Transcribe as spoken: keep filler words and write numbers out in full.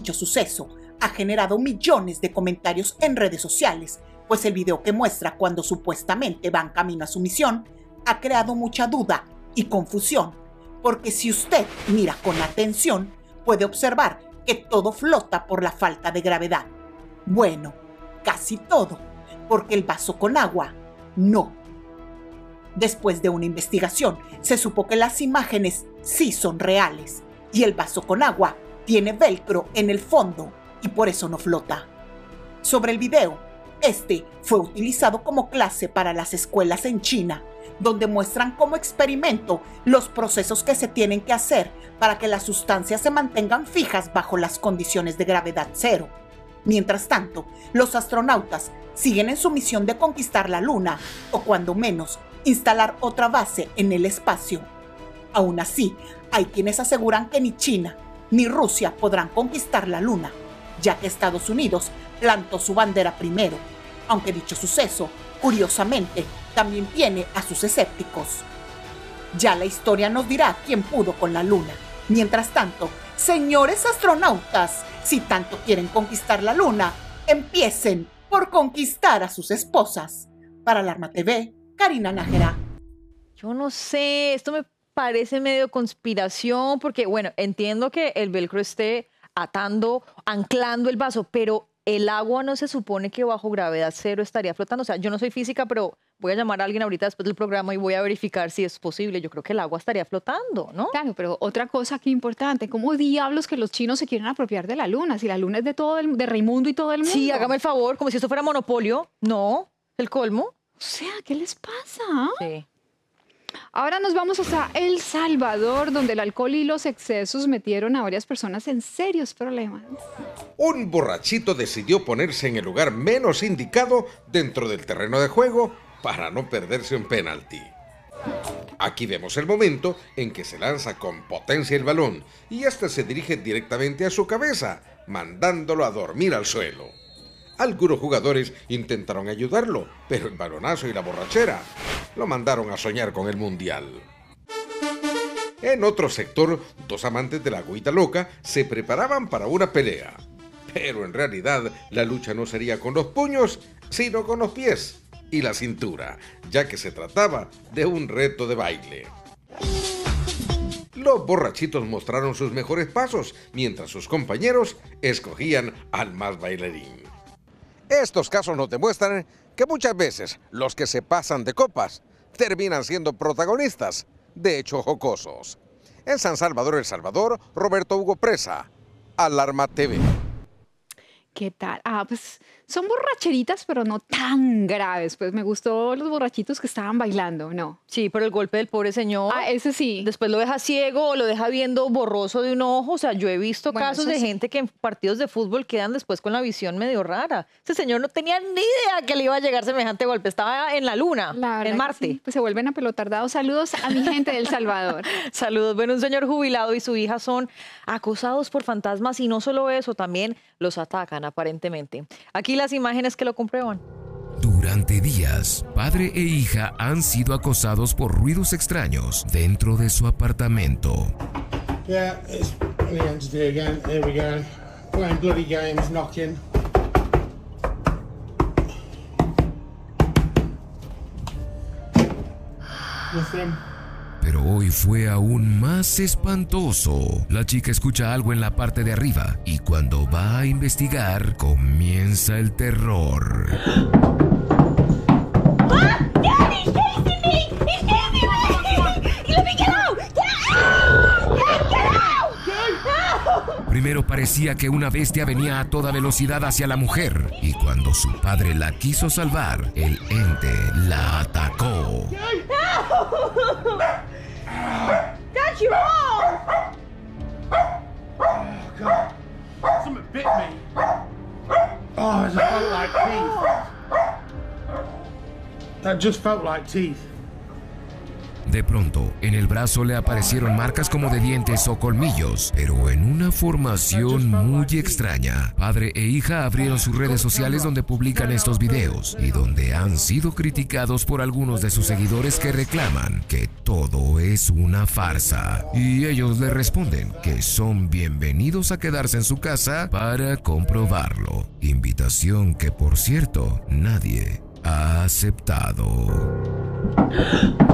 dicho suceso ha generado millones de comentarios en redes sociales, pues el video que muestra cuando supuestamente van camino a su misión ha creado mucha duda y confusión, porque si usted mira con atención, puede observar que todo flota por la falta de gravedad. Bueno, casi todo, porque el vaso con agua no. Después de una investigación, se supo que las imágenes sí son reales y el vaso con agua tiene velcro en el fondo y por eso no flota. Sobre el video, este fue utilizado como clase para las escuelas en China, donde muestran como experimento los procesos que se tienen que hacer para que las sustancias se mantengan fijas bajo las condiciones de gravedad cero. Mientras tanto, los astronautas siguen en su misión de conquistar la Luna, o cuando menos, instalar otra base en el espacio. Aún así, hay quienes aseguran que ni China ni Rusia podrán conquistar la Luna, ya que Estados Unidos plantó su bandera primero, aunque dicho suceso, curiosamente, también tiene a sus escépticos. Ya la historia nos dirá quién pudo con la Luna. Mientras tanto, señores astronautas, si tanto quieren conquistar la Luna, empiecen por conquistar a sus esposas. Para Alarma T V, Karina Nájera. Yo no sé, esto me parece medio conspiración, porque bueno, entiendo que el velcro esté atando, anclando el vaso, pero el agua no se supone que bajo gravedad cero estaría flotando. O sea, yo no soy física, pero voy a llamar a alguien ahorita después del programa y voy a verificar si es posible. Yo creo que el agua estaría flotando, ¿no? Claro, pero otra cosa que importante, ¿cómo diablos que los chinos se quieren apropiar de la Luna? Si la Luna es de todo el, de Raimundo y todo el mundo. Sí, hágame el favor, como si esto fuera monopolio. No, el colmo. O sea, ¿qué les pasa? Sí. Ahora nos vamos hasta El Salvador, donde el alcohol y los excesos metieron a varias personas en serios problemas. Un borrachito decidió ponerse en el lugar menos indicado dentro del terreno de juego para no perderse un penalti. Aquí vemos el momento en que se lanza con potencia el balón y este se dirige directamente a su cabeza, mandándolo a dormir al suelo. Algunos jugadores intentaron ayudarlo, pero el balonazo y la borrachera lo mandaron a soñar con el mundial. En otro sector, dos amantes de la agüita loca se preparaban para una pelea. Pero en realidad la lucha no sería con los puños, sino con los pies y la cintura, ya que se trataba de un reto de baile. Los borrachitos mostraron sus mejores pasos, mientras sus compañeros escogían al más bailarín. Estos casos nos demuestran que muchas veces los que se pasan de copas terminan siendo protagonistas de hechos jocosos. En San Salvador, El Salvador, Roberto Hugo Presa, Alarma T V. ¿Qué tal? Ah, pues son borracheritas, pero no tan graves. Pues me gustó los borrachitos que estaban bailando, ¿no? Sí, pero el golpe del pobre señor. Ah, ese sí. Después lo deja ciego, lo deja viendo borroso de un ojo. O sea, yo he visto Bueno, casos eso de sí. gente que en partidos de fútbol quedan después con la visión medio rara. Ese señor no tenía ni idea que le iba a llegar semejante golpe. Estaba en la luna, La verdad en que Marte. sí, pues se vuelven a pelotardados. Saludos a mi gente de El Salvador. Saludos. Bueno, un señor jubilado y su hija son acosados por fantasmas y no solo eso, también los atacan aparentemente. Aquí las imágenes que lo comprueban. Durante días, padre e hija han sido acosados por ruidos extraños dentro de su apartamento. Yeah, it's the entity again. Here we go. Playing bloody games, knocking. Nothing. Pero hoy fue aún más espantoso. La chica escucha algo en la parte de arriba y cuando va a investigar, comienza el terror. Primero parecía que una bestia venía a toda velocidad hacia la mujer y cuando su padre la quiso salvar, el ente la atacó. Dad, you're wrong! Oh, God. Something bit me. Oh, it just felt like teeth. That just felt like teeth. De pronto, en el brazo le aparecieron marcas como de dientes o colmillos, pero en una formación muy extraña. Padre e hija abrieron sus redes sociales donde publican estos videos y donde han sido criticados por algunos de sus seguidores que reclaman que todo es una farsa. Y ellos le responden que son bienvenidos a quedarse en su casa para comprobarlo. Invitación que, por cierto, nadie ha aceptado.